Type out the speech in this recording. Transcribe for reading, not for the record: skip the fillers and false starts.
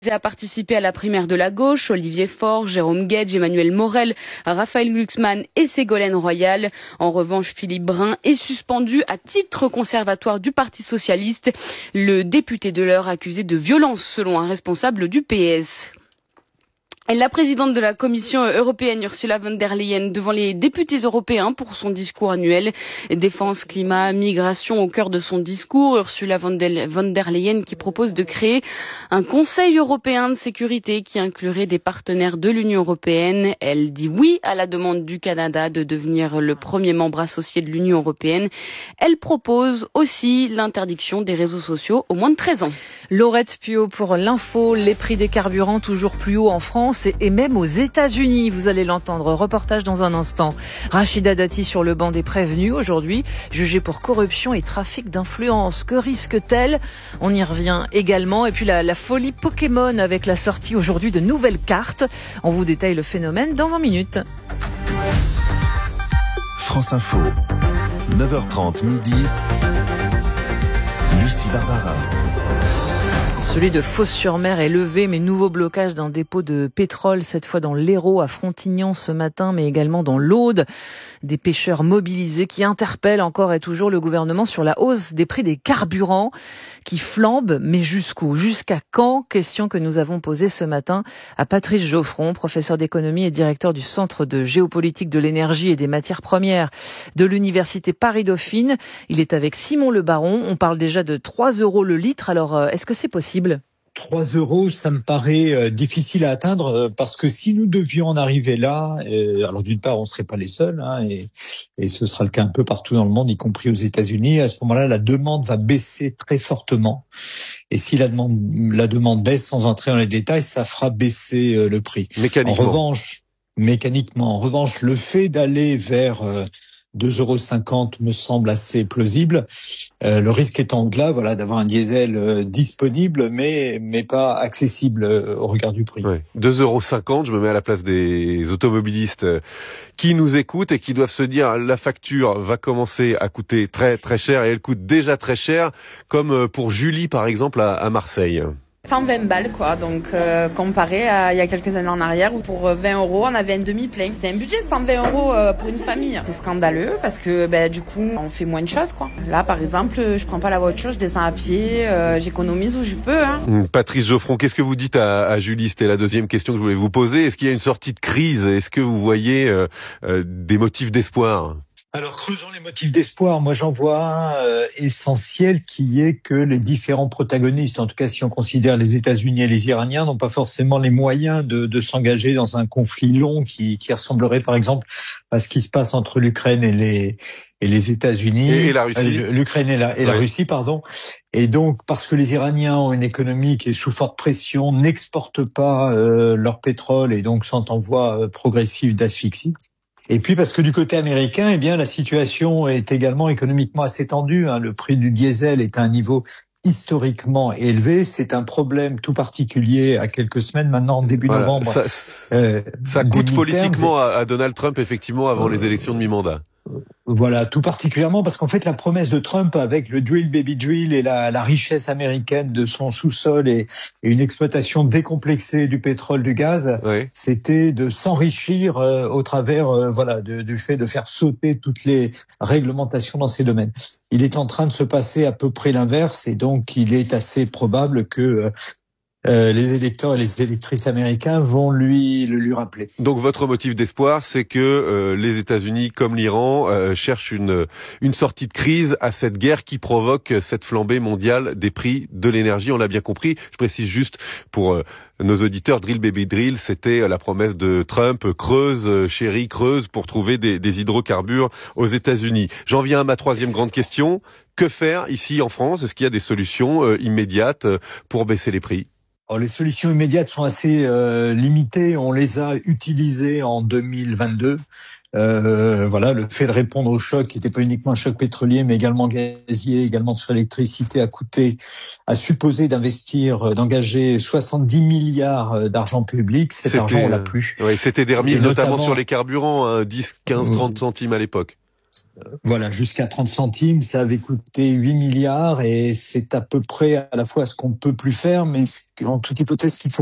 A participé à la primaire de la gauche, Olivier Faure, Jérôme Guedj, Emmanuel Morel, Raphaël Glucksmann et Ségolène Royal. En revanche, Philippe Brun est suspendu à titre conservatoire du Parti socialiste. Le député de l'Eure accusé de violence selon un responsable du PS. Et la présidente de la Commission européenne, Ursula von der Leyen, devant les députés européens pour son discours annuel. Défense, climat, migration au cœur de son discours. Ursula von der Leyen qui propose de créer un Conseil européen de sécurité qui inclurait des partenaires de l'Union européenne. Elle dit oui à la demande du Canada de devenir le premier membre associé de l'Union européenne. Elle propose aussi l'interdiction des réseaux sociaux aux moins de 13 ans. Laurette Puot pour l'info, les prix des carburants toujours plus hauts en France et même aux États-Unis. Vous allez l'entendre, reportage dans un instant. Rachida Dati sur le banc des prévenus aujourd'hui, jugée pour corruption et trafic d'influence. Que risque-t-elle ? On y revient également. Et puis la folie Pokémon avec la sortie aujourd'hui de nouvelles cartes. On vous détaille le phénomène dans 20 minutes. France Info, 9h30 midi, Lucie Barbara. Celui de Fos-sur-Mer est levé, mais nouveau blocage d'un dépôt de pétrole, cette fois dans l'Hérault à Frontignan ce matin, mais également dans l'Aude. Des pêcheurs mobilisés qui interpellent encore et toujours le gouvernement sur la hausse des prix des carburants qui flambent, mais jusqu'où ? Jusqu'à quand ? Question que nous avons posée ce matin à Patrice Geoffron, professeur d'économie et directeur du Centre de géopolitique de l'énergie et des matières premières de l'Université Paris-Dauphine. Il est avec Simon Le Baron. On parle déjà de 3 € le litre. Alors, est-ce que c'est possible ? 3 €, ça me paraît difficile à atteindre parce que si nous devions en arriver là, alors d'une part, on serait pas les seuls, et ce sera le cas un peu partout dans le monde, y compris aux États-Unis. À ce moment-là, la demande va baisser très fortement. Et si la demande baisse, sans entrer dans les détails, ça fera baisser le prix. Mécaniquement. En revanche, le fait d'aller vers 2,50 € me semble assez plausible. Le risque étant d'avoir un diesel disponible, mais pas accessible au regard du prix. Ouais. 2,50 €, je me mets à la place des automobilistes qui nous écoutent et qui doivent se dire la facture va commencer à coûter très très cher et elle coûte déjà très cher, comme pour Julie par exemple à Marseille. 120 balles quoi, donc comparé à il y a quelques années en arrière où pour 20 € on avait un demi-plein. C'est un budget 120 € pour une famille. C'est scandaleux parce que du coup on fait moins de choses quoi. Là par exemple je prends pas la voiture, je descends à pied, j'économise où je peux. Patrice Geoffron, qu'est-ce que vous dites à Julie ? C'était la deuxième question que je voulais vous poser. Est-ce qu'il y a une sortie de crise ? Est-ce que vous voyez des motifs d'espoir ? Alors, creusons les motifs d'espoir. Moi, j'en vois un essentiel qui est que les différents protagonistes, en tout cas si on considère les États-Unis et les Iraniens, n'ont pas forcément les moyens de s'engager dans un conflit long qui ressemblerait par exemple à ce qui se passe entre l'Ukraine et les États-Unis. Et la Russie. L'Ukraine et la Russie, pardon. Et donc, parce que les Iraniens ont une économie qui est sous forte pression, n'exportent pas leur pétrole et donc sont en voie progressive d'asphyxie. Et puis parce que du côté américain, la situation est également économiquement assez tendue. Le prix du diesel est à un niveau historiquement élevé. C'est un problème tout particulier à quelques semaines maintenant, début novembre. Ça coûte politiquement à Donald Trump, effectivement, avant les élections de mi-mandat. Voilà, tout particulièrement parce qu'en fait la promesse de Trump avec le drill baby drill et la richesse américaine de son sous-sol et une exploitation décomplexée du pétrole, du gaz, c'était de s'enrichir au travers du fait de faire sauter toutes les réglementations dans ces domaines. Il est en train de se passer à peu près l'inverse et donc il est assez probable que les électeurs et les électrices américains vont lui rappeler. Donc votre motif d'espoir, c'est que les États-Unis, comme l'Iran, cherchent une sortie de crise à cette guerre qui provoque cette flambée mondiale des prix de l'énergie. On l'a bien compris. Je précise juste pour nos auditeurs, drill baby drill, c'était la promesse de Trump, creuse, chérie, creuse pour trouver des hydrocarbures aux États-Unis. J'en viens à ma troisième grande question. Que faire ici en France ? Est-ce qu'il y a des solutions immédiates pour baisser les prix ? Alors, les solutions immédiates sont assez limitées. On les a utilisées en 2022. Le fait de répondre au choc, qui n'était pas uniquement un choc pétrolier, mais également gazier, également sur l'électricité, a supposé d'engager 70 milliards d'argent public. Cet argent, on l'a plus. Oui, c'était des remises notamment sur les carburants, 10, 15, 30 centimes à l'époque. Voilà, jusqu'à 30 centimes, ça avait coûté 8 milliards et c'est à peu près à la fois ce qu'on ne peut plus faire, mais en toute hypothèse qu'il faut